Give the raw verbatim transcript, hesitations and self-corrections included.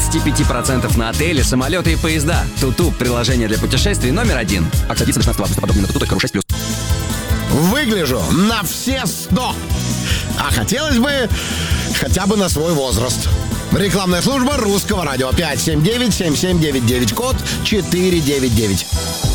тридцать пять процентов на отели, самолеты и поезда. Туту – приложение для путешествий номер один. Акция длится до шестнадцатого августа. Подробнее на туту точка ру шесть плюс. Выгляжу на все сто. А хотелось бы хотя бы на свой возраст. Рекламная служба Русского радио. пять семь девять семь семь девять девять, код четыре девять девять.